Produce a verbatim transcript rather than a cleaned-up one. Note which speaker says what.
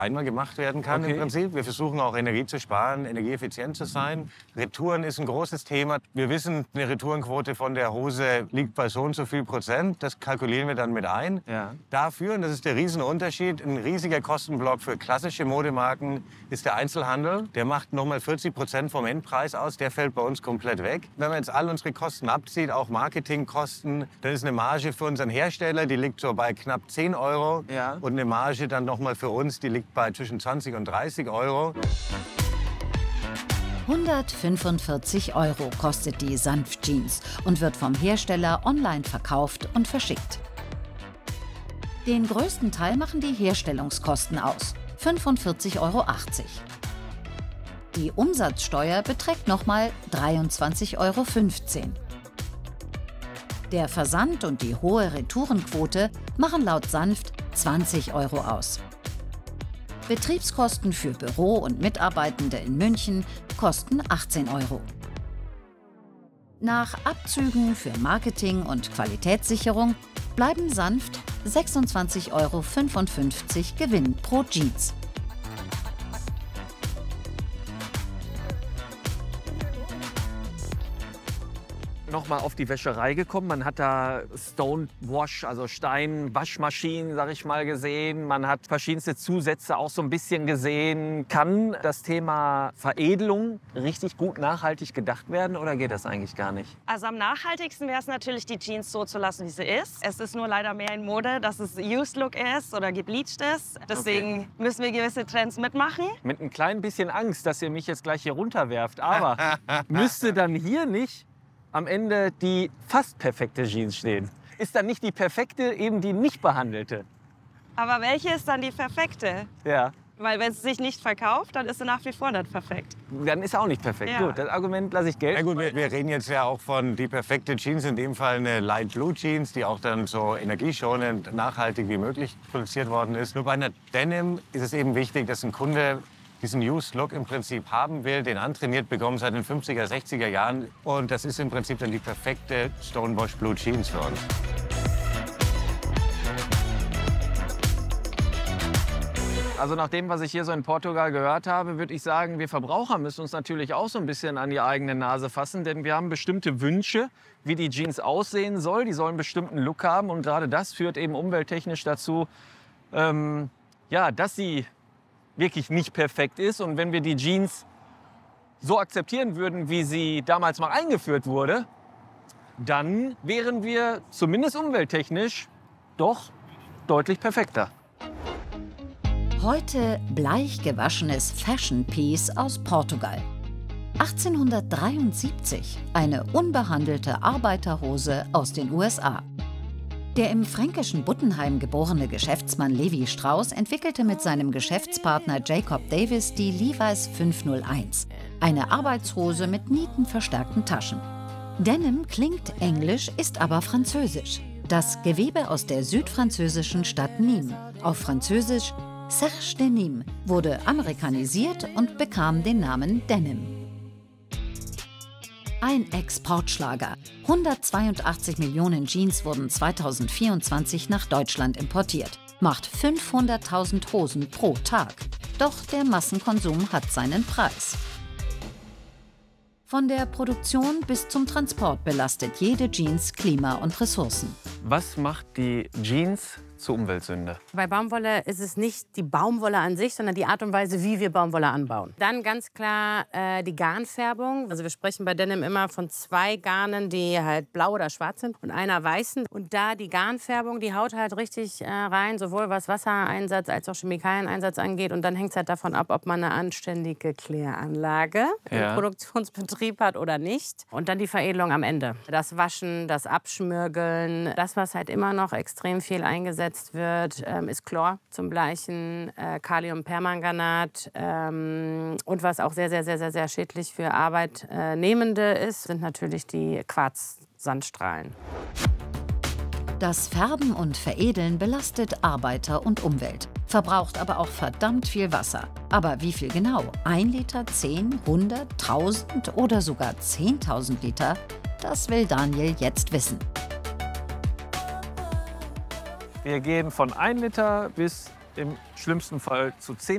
Speaker 1: einmal gemacht werden kann
Speaker 2: Okay.
Speaker 1: im Prinzip. Wir versuchen auch Energie zu sparen, energieeffizient zu sein. Retouren ist ein großes Thema. Wir wissen, eine Retourenquote von der Hose liegt bei so und so viel Prozent. Das kalkulieren wir dann mit ein.
Speaker 2: Ja.
Speaker 1: Dafür, und das ist der Riesenunterschied, ein riesiger Kostenblock für klassische Modemarken ist der Einzelhandel. Der macht noch mal vierzig Prozent vom Endpreis aus. Der fällt bei uns komplett weg. Wenn man jetzt all unsere Kosten abzieht, auch Marketingkosten, dann ist eine Marge für unseren Hersteller, die liegt so bei knapp zehn Euro.
Speaker 2: Ja.
Speaker 1: Und eine Marge dann noch mal für uns, die liegt bei zwischen zwanzig und dreißig Euro.
Speaker 3: hundertfünfundvierzig Euro kostet die Sanft-Jeans und wird vom Hersteller online verkauft und verschickt. Den größten Teil machen die Herstellungskosten aus, fünfundvierzig Euro achtzig. Die Umsatzsteuer beträgt nochmal dreiundzwanzig Euro fünfzehn. Der Versand und die hohe Retourenquote machen laut Sanft zwanzig Euro aus. Betriebskosten für Büro und Mitarbeitende in München kosten achtzehn Euro. Nach Abzügen für Marketing und Qualitätssicherung bleiben Sanft sechsundzwanzig Euro fünfundfünfzig Gewinn pro Jeans.
Speaker 2: Noch mal auf die Wäscherei gekommen. Man hat da Stonewash, also Steinwaschmaschinen, sag ich mal, gesehen. Man hat verschiedenste Zusätze auch so ein bisschen gesehen. Kann das Thema Veredelung richtig gut nachhaltig gedacht werden oder geht das eigentlich gar nicht?
Speaker 4: Also am nachhaltigsten wäre es natürlich, die Jeans so zu lassen, wie sie ist. Es ist nur leider mehr in Mode, dass es Used Look ist oder gebleached ist. Deswegen
Speaker 2: Okay.
Speaker 4: müssen wir gewisse Trends mitmachen.
Speaker 2: Mit ein klein bisschen Angst, dass ihr mich jetzt gleich hier runterwerft. Aber müsste dann hier nicht am Ende die fast perfekte Jeans stehen? Ist dann nicht die perfekte eben die nicht behandelte?
Speaker 4: Aber welche ist dann die perfekte?
Speaker 2: Ja,
Speaker 4: Weil wenn es sich nicht verkauft, dann ist sie nach wie vor nicht perfekt.
Speaker 2: dann ist auch nicht perfekt.
Speaker 4: Ja.
Speaker 2: Gut, das Argument lasse ich
Speaker 1: Na
Speaker 2: gelten.
Speaker 1: gut, wir, wir reden jetzt ja auch von die perfekte Jeans, in dem Fall eine Light Blue Jeans, die auch dann so energieschonend, nachhaltig wie möglich produziert worden ist. Nur bei einer Denim ist es eben wichtig, dass ein Kunde diesen Used Look im Prinzip haben will, den antrainiert bekommen seit den fünfziger, sechziger Jahren. Und das ist im Prinzip dann die perfekte Stonewash Blue Jeans für uns.
Speaker 2: Also nach dem, was ich hier so in Portugal gehört habe, würde ich sagen, wir Verbraucher müssen uns natürlich auch so ein bisschen an die eigene Nase fassen, denn wir haben bestimmte Wünsche, wie die Jeans aussehen soll. Die sollen einen bestimmten Look haben und gerade das führt eben umwelttechnisch dazu, ähm, ja, dass sie wirklich nicht perfekt ist. Und wenn wir die Jeans so akzeptieren würden, wie sie damals mal eingeführt wurde, dann wären wir zumindest umwelttechnisch doch deutlich perfekter.
Speaker 3: Heute bleich gewaschenes Fashion Piece aus Portugal. achtzehnhundertdreiundsiebzig eine unbehandelte Arbeiterhose aus den U S A. Der im fränkischen Buttenheim geborene Geschäftsmann Levi Strauss entwickelte mit seinem Geschäftspartner Jacob Davis die Levi's fünfhunderteins, eine Arbeitshose mit nietenverstärkten Taschen. Denim klingt englisch, ist aber französisch. Das Gewebe aus der südfranzösischen Stadt Nîmes, auf Französisch Serge de Nîmes, wurde amerikanisiert und bekam den Namen Denim. Ein Exportschlager. hundertzweiundachtzig Millionen Jeans wurden zweitausendvierundzwanzig nach Deutschland importiert. Macht fünfhunderttausend Hosen pro Tag. Doch der Massenkonsum hat seinen Preis. Von der Produktion bis zum Transport belastet jede Jeans Klima und Ressourcen.
Speaker 2: Was macht die Jeans zur Umweltsünde?
Speaker 5: Bei Baumwolle ist es nicht die Baumwolle an sich, sondern die Art und Weise, wie wir Baumwolle anbauen. Dann ganz klar äh, die Garnfärbung. Also wir sprechen bei Denim immer von zwei Garnen, die halt blau oder schwarz sind und einer weißen. Und da die Garnfärbung, die haut halt richtig äh, rein, sowohl was Wassereinsatz als auch Chemikalieneinsatz angeht. Und dann hängt es halt davon ab, ob man eine anständige Kläranlage
Speaker 2: Ja.
Speaker 5: im Produktionsbetrieb hat oder nicht. Und dann die Veredelung am Ende. Das Waschen, das Abschmürgeln, das, was halt immer noch extrem viel eingesetzt wird, ähm, ist Chlor zum Bleichen, äh, Kaliumpermanganat ähm, und was auch sehr, sehr, sehr, sehr, sehr schädlich für Arbeitnehmende ist, sind natürlich die Quarz-Sandstrahlen.
Speaker 3: Das Färben und Veredeln belastet Arbeiter und Umwelt, verbraucht aber auch verdammt viel Wasser. Aber wie viel genau? Ein Liter, zehn, hundert, tausend oder sogar zehntausend Liter? Das will Daniel jetzt wissen.
Speaker 2: Wir gehen von ein Liter bis im schlimmsten Fall zu zehn